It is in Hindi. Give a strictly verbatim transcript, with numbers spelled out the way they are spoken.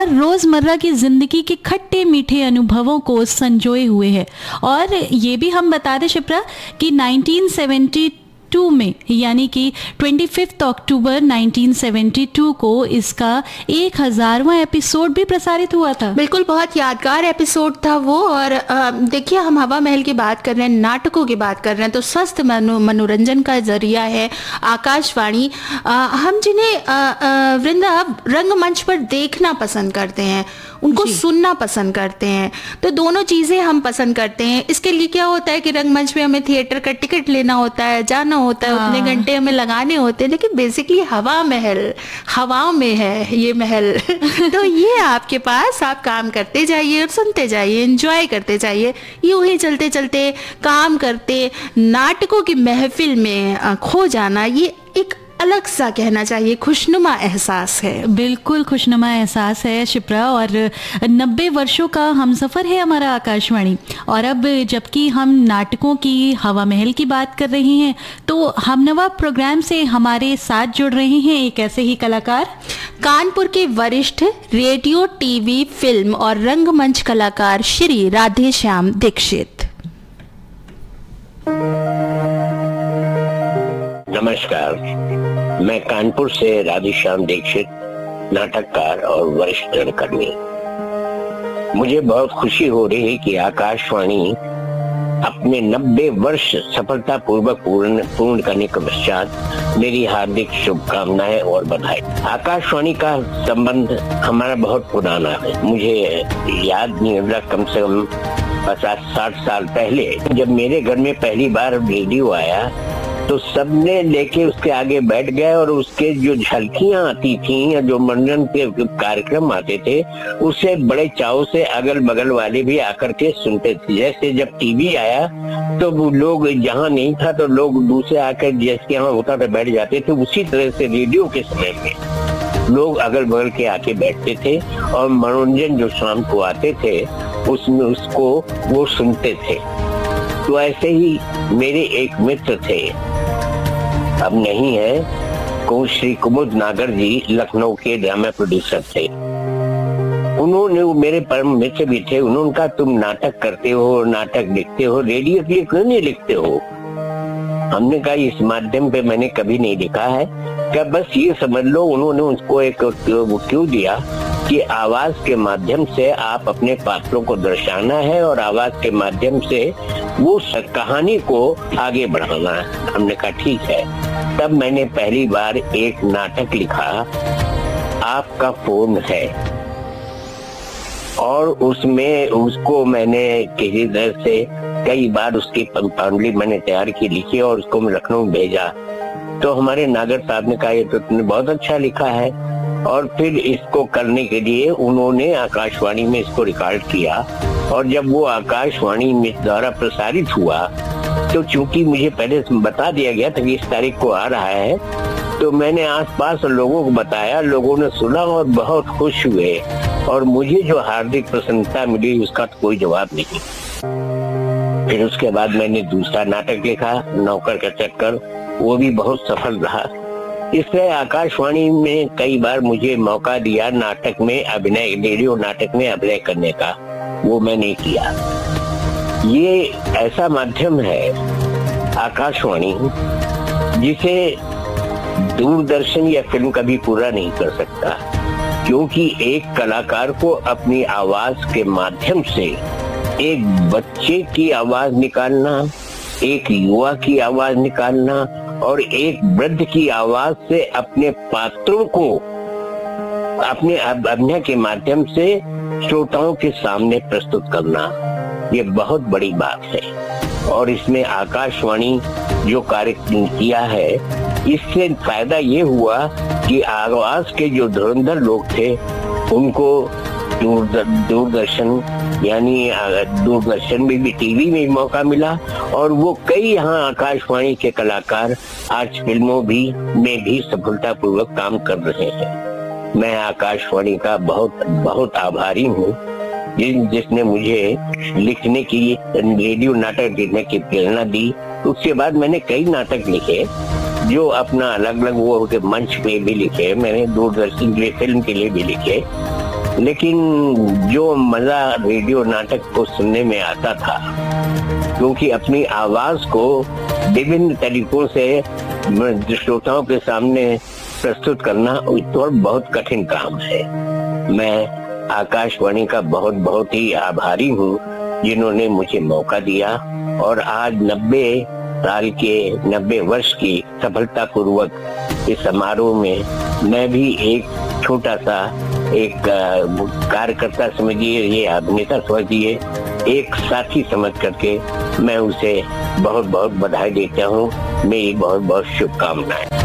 रोजमर्रा की जिंदगी के खट्टे मीठे अनुभवों को संजोए हुए है। और ये भी हम बता दें शिप्रा कि नाइनटीन सेवेंटी टू में यानी कि पच्चीस अक्टूबर नाइनटीन सेवेंटी टू को इसका एक हजारवां एपिसोड भी प्रसारित हुआ था। बिल्कुल, बहुत यादगार एपिसोड था वो। और देखिए, हम हवा महल की बात कर रहे हैं, नाटकों की बात कर रहे हैं, तो स्वस्थ मनो, मनोरंजन का जरिया है आकाशवाणी। आ, हम जिन्हें वृंदा रंगमंच पर देखना पसंद करते हैं, उनको सुनना पसंद करते हैं, तो दोनों चीजें हम पसंद करते हैं। इसके लिए क्या होता है कि रंगमंच में हमें थिएटर का टिकट लेना होता है, जाना होता है, उतने घंटे हमें लगाने होते हैं। लेकिन बेसिकली हवा महल, हवाओं में है ये महल तो ये आपके पास, आप काम करते जाइए और सुनते जाइए, एंजॉय करते जाइए। यूं ही चलते चलते काम करते नाटकों की महफिल में खो जाना, ये एक अलग सा कहना चाहिए खुशनुमा एहसास है। बिल्कुल खुशनुमा एहसास है शिप्रा। और नब्बे वर्षों का हमसफ़र है हमारा आकाशवाणी। और अब जबकि हम नाटकों की, हवा महल की बात कर रहे हैं, तो हमनवा प्रोग्राम से हमारे साथ जुड़ रहे हैं एक ऐसे ही कलाकार, कानपुर के वरिष्ठ रेडियो, टीवी, फिल्म और रंगमंच कलाकार श्री राधेश्याम दीक्षित। नमस्कार, मैं कानपुर से राधेश्याम दीक्षित, नाटककार और वरिष्ठ रंगकर्मी। मुझे बहुत खुशी हो रही है कि आकाशवाणी अपने नब्बे वर्ष सफलतापूर्वक पूर्ण पूर्ण करने के पश्चात मेरी हार्दिक शुभकामनाएं और बधाई। आकाशवाणी का संबंध हमारा बहुत पुराना है। मुझे याद नहीं होता, कम से कम पचास साठ साल पहले जब मेरे घर में पहली बार रेडियो आया तो सबने लेके उसके आगे बैठ गए और उसके जो झलकियां आती थी या जो मनोरंजन के कार्यक्रम आते थे उससे बड़े चाव से अगल बगल वाले भी आकर के सुनते थे। जैसे जब टीवी आया तो लोग, जहाँ नहीं था तो लोग दूसरे आकर जैसे यहाँ होता था बैठ जाते थे, उसी तरह से रेडियो के समय में लोग अगल बगल के आके बैठते थे और मनोरंजन जो शाम को आते थे उसमें उसको वो सुनते थे। तो ऐसे ही मेरे एक मित्र थे, अब नहीं है, को श्री कुमुद नागर जी, लखनऊ के ड्रामा प्रोड्यूसर थे। उन्होंने, मेरे परम मित्र भी थे, उन्होंने कहा तुम नाटक करते हो, नाटक लिखते हो, रेडियो के लिए क्यों नहीं लिखते हो? हमने कहा इस माध्यम पे मैंने कभी नहीं लिखा है। क्या बस ये समझ लो, उन्होंने उसको एक क्यों दिया कि आवाज के माध्यम से आप अपने पात्रों को दर्शाना है और आवाज के माध्यम से वो कहानी को आगे बढ़ाना है। हमने कहा ठीक है। तब मैंने पहली बार एक नाटक लिखा, आपका फोन है, और उसमें उसको मैंने किसी तरह से कई बार उसकी पंक्ति मैंने तैयार की, लिखी और उसको मैं लखनऊ भेजा। तो हमारे नागर साहब ने कहा ये तो तुमने बहुत अच्छा लिखा है, और फिर इसको करने के लिए उन्होंने आकाशवाणी में इसको रिकॉर्ड किया। और जब वो आकाशवाणी में द्वारा प्रसारित हुआ तो चूंकि मुझे पहले बता दिया गया था कि इस तारीख को आ रहा है, तो मैंने आसपास लोगों को बताया, लोगों ने सुना और बहुत खुश हुए, और मुझे जो हार्दिक प्रसन्नता मिली उसका तो कोई जवाब नहीं। फिर उसके बाद मैंने दूसरा नाटक लिखा, नौकर का चक्कर, वो भी बहुत सफल रहा। इसलिए आकाशवाणी में कई बार मुझे मौका दिया नाटक में अभिनय, रेडियो नाटक में अभिनय करने का, वो मैंने किया। ये ऐसा माध्यम है आकाशवाणी जिसे दूरदर्शन या फिल्म कभी पूरा नहीं कर सकता, क्योंकि एक कलाकार को अपनी आवाज के माध्यम से एक बच्चे की आवाज निकालना, एक युवा की आवाज निकालना और एक वृद्ध की आवाज से अपने पात्रों को अपने अभिनय के माध्यम से श्रोताओं के सामने प्रस्तुत करना, ये बहुत बड़ी बात है। और इसमें आकाशवाणी जो कार्य किया है, इससे फायदा ये हुआ कि आवाज के जो धुरंधर लोग थे उनको दूरदर्शन यानी दूरदर्शन में भी, टीवी में भी मौका मिला, और वो कई यहाँ आकाशवाणी के कलाकार आज फिल्मों भी में भी सफलतापूर्वक काम कर रहे हैं। मैं आकाशवाणी का बहुत बहुत आभारी हूँ जिस जिसने मुझे लिखने की, रेडियो नाटक लिखने की प्रेरणा दी। उसके बाद मैंने कई नाटक लिखे जो अपना अलग अलग वो के मंच पे भी लिखे, मैंने दूरदर्शन के लिए, फिल्म के लिए भी लिखे। लेकिन जो मजा रेडियो नाटक को सुनने में आता था, क्योंकि अपनी आवाज को विभिन्न तरीकों से श्रोताओं के सामने प्रस्तुत करना तो बहुत कठिन काम है। मैं आकाशवाणी का बहुत बहुत ही आभारी हूँ जिन्होंने मुझे मौका दिया और आज नब्बे साल के नब्बे वर्ष की सफलता पूर्वक इस समारोह में मैं भी एक छोटा सा एक कार्यकर्ता समझिए, ये अभिनेता समझिए, एक साथी समझ करके मैं उसे बहुत बहुत बधाई देता हूँ। मेरी बहुत बहुत शुभकामनाएं।